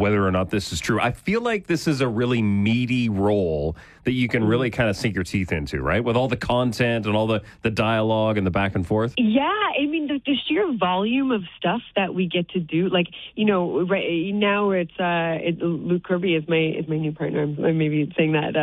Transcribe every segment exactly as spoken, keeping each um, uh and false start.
whether or not this is true. I feel like this is a really meaty role that you can really kind of sink your teeth into, right? With all the content and all the, the dialogue and the back and forth. Yeah, I mean, the, the sheer volume of stuff that we get to do, like, you know, right now it's uh, it, Luke Kirby is my is my new partner. I'm maybe saying that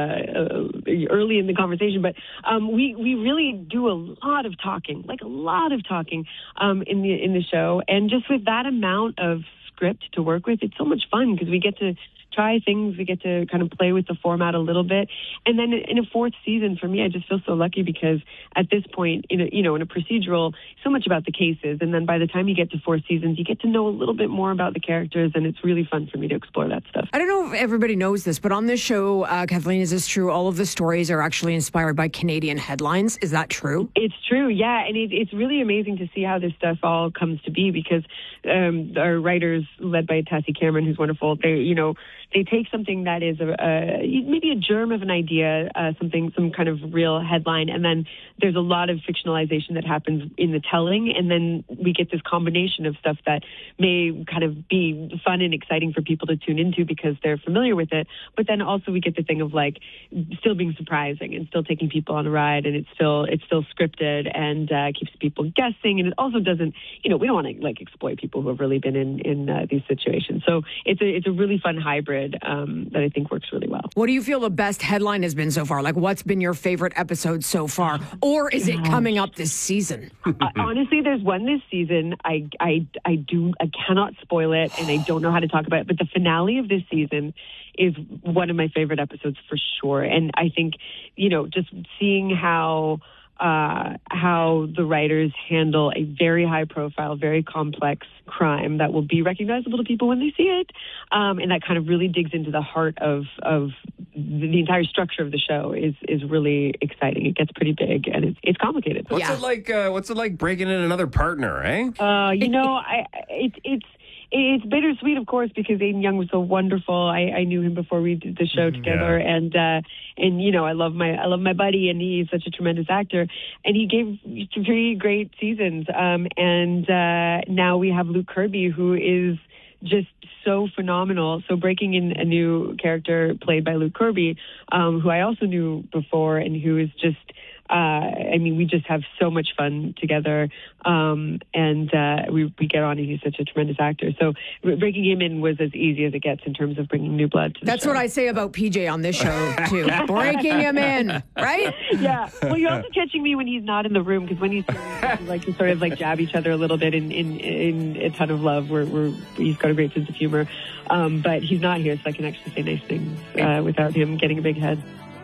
uh, early in the conversation, but um, we we really do a lot of talking, like a lot of talking um, in the in the show, and just with that amount of script to work with, it's so much fun because we get to try things, we get to kind of play with the format a little bit. And then in a fourth season, for me, I just feel so lucky because at this point, in a, you know, in a procedural, so much about the cases. And then by the time you get to four seasons, you get to know a little bit more about the characters, and it's really fun for me to explore that stuff. I don't know if everybody knows this, but on this show, uh, Kathleen, is this true? All of the stories are actually inspired by Canadian headlines. Is that true? It's true, yeah. And it, it's really amazing to see how this stuff all comes to be because um, our writers, led by Tassie Cameron, who's wonderful, they, you know, they take something that is a, a maybe a germ of an idea, uh, something, some kind of real headline, and then there's a lot of fictionalization that happens in the telling, and then we get this combination of stuff that may kind of be fun and exciting for people to tune into because they're familiar with it, but then also we get the thing of like still being surprising and still taking people on a ride, and it's still it's still scripted and uh, keeps people guessing, and it also doesn't, you know, we don't want to like exploit people who have really been in in uh, these situations. So it's a it's a really fun hybrid. Um, that I think works really well. What do you feel the best headline has been so far? Like, what's been your favorite episode so far? Or is it coming up this season? uh, honestly, there's one this season. I, I, I do, I cannot spoil it, and I don't know how to talk about it, but the finale of this season is one of my favorite episodes for sure. And I think, you know, just seeing how Uh, how the writers handle a very high-profile, very complex crime that will be recognizable to people when they see it, um, and that kind of really digs into the heart of of the entire structure of the show is is really exciting. It gets pretty big and it's it's complicated. What's Yeah. it like? Uh, what's it like breaking in another partner? Eh? Uh, you know, I it's it's. It's bittersweet, of course, because Aidan Young was so wonderful. I, I knew him before we did the show together, Yeah. and uh, and you know, I love my I love my buddy, and he's such a tremendous actor. And he gave three great seasons. Um, and uh, now we have Luke Kirby, who is just so phenomenal. So breaking in a new character played by Luke Kirby, um, who I also knew before, and who is just. Uh, I mean, we just have so much fun together, um, and uh, we, we get on, and he's such a tremendous actor. So breaking him in was as easy as it gets in terms of bringing new blood to the That's show. what I say about P J on this show, too. Breaking him in, right? Yeah. Well, you're also catching me when he's not in the room, because when he's we like to sort of like jab each other a little bit in, in, in a ton of love. We're, we're, he's got a great sense of humor, um, but he's not here, so I can actually say nice things uh, without him getting a big head.